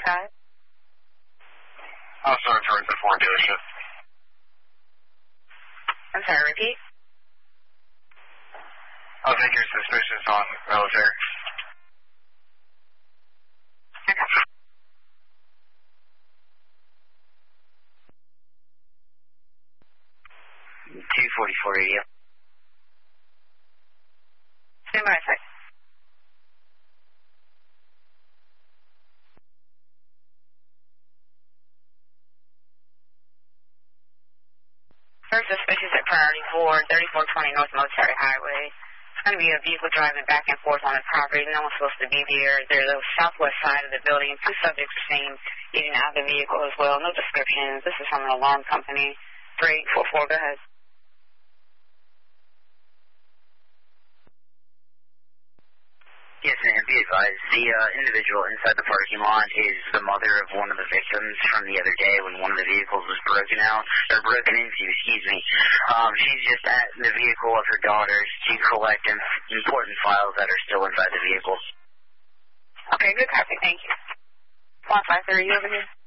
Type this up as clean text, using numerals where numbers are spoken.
5? Also towards the Ford dealership. I'm sorry, repeat? I think you're suspicious on military. Okay. 244 radio. Stand by a sec. First suspicious at priority 4, 3420 North Military Highway. It's going to be a vehicle driving back and forth on the property. No one's supposed to be there. They're the southwest side of the building. 2 subjects are seen getting out of the vehicle as well. No descriptions. This is from an alarm company. 3844, go ahead. Yes, ma'am. Be advised, the individual inside the parking lot is the mother of one of the victims from the other day when one of the vehicles was broken into, excuse me. She's just at the vehicle of her daughters to collect important files that are still inside the vehicle. Okay, good copy. Thank you. 153, you over here?